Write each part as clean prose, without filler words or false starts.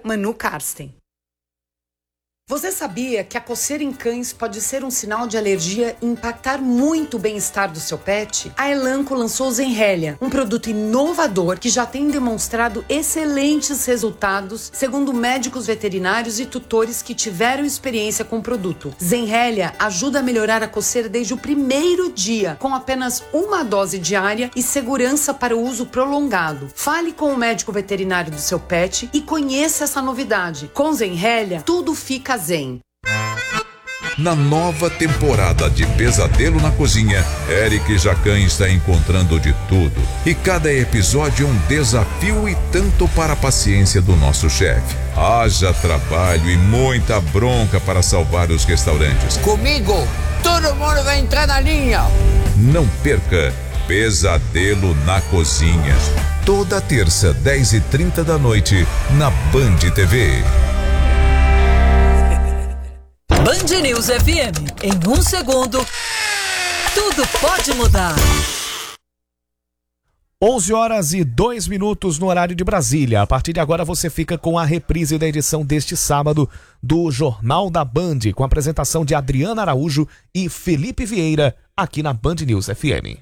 Manu Karsten. Você sabia que a coceira em cães pode ser um sinal de alergia e impactar muito o bem-estar do seu pet? A Elanco lançou o Zenrelia, um produto inovador que já tem demonstrado excelentes resultados, segundo médicos veterinários e tutores que tiveram experiência com o produto. Zenrelia ajuda a melhorar a coceira desde o primeiro dia, com apenas uma dose diária e segurança para o uso prolongado. Fale com o médico veterinário do seu pet e conheça essa novidade. Com Zenrelia, tudo fica zen. Na nova temporada de Pesadelo na Cozinha, Eric Jacan está encontrando de tudo. E cada episódio é um desafio e tanto para a paciência do nosso chefe. Haja trabalho e muita bronca para salvar os restaurantes. Comigo, todo mundo vai entrar na linha. Não perca Pesadelo na Cozinha. Toda terça, 10h30 da noite, na Band TV. Band News FM, em 1 segundo, tudo pode mudar. 11h02 no horário de Brasília. A partir de agora você fica com a reprise da edição deste sábado do Jornal da Band, com a apresentação de Adriana Araújo e Felipe Vieira, aqui na Band News FM.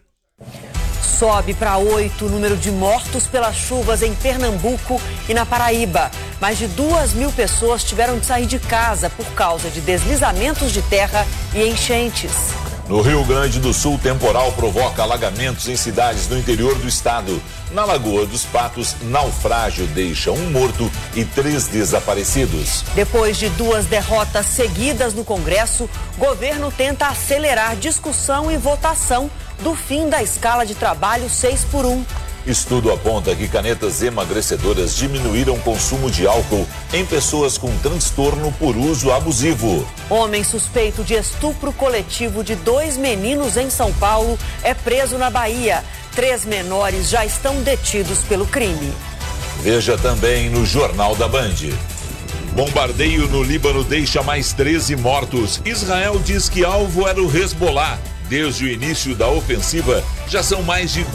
Sobe para 8 o número de mortos pelas chuvas em Pernambuco e na Paraíba. Mais de 2.000 pessoas tiveram de sair de casa por causa de deslizamentos de terra e enchentes. No Rio Grande do Sul, temporal provoca alagamentos em cidades do interior do estado. Na Lagoa dos Patos, naufrágio deixa um morto e 3 desaparecidos. Depois de 2 derrotas seguidas no Congresso, o governo tenta acelerar discussão e votação do fim da escala de trabalho 6x1. Estudo aponta que canetas emagrecedoras diminuíram o consumo de álcool em pessoas com transtorno por uso abusivo. Homem suspeito de estupro coletivo de 2 meninos em São Paulo é preso na Bahia. 3 menores já estão detidos pelo crime. Veja também no Jornal da Band. Bombardeio no Líbano deixa mais 13 mortos. Israel diz que alvo era o Hezbollah. Desde o início da ofensiva, já são mais de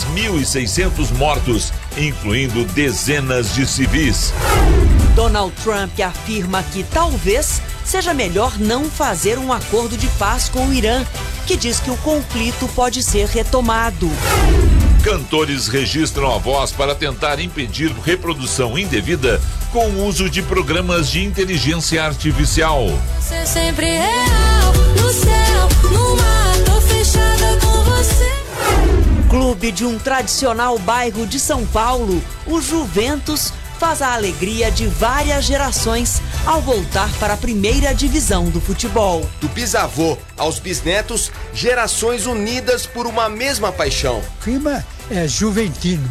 2.600 mortos, incluindo dezenas de civis. Donald Trump afirma que talvez seja melhor não fazer um acordo de paz com o Irã, que diz que o conflito pode ser retomado. Cantores registram a voz para tentar impedir reprodução indevida com o uso de programas de inteligência artificial. Ser sempre real, no céu, no mar, tô fechada com você. Clube de um tradicional bairro de São Paulo, o Juventus faz a alegria de várias gerações ao voltar para a primeira divisão do futebol. Do bisavô aos bisnetos, gerações unidas por uma mesma paixão. O clima é juventino.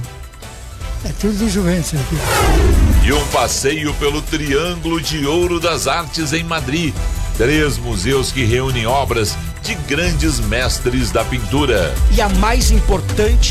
É tudo do Juventus aqui. E um passeio pelo Triângulo de Ouro das Artes em Madrid. 3 museus que reúnem obras de grandes mestres da pintura. E a mais importante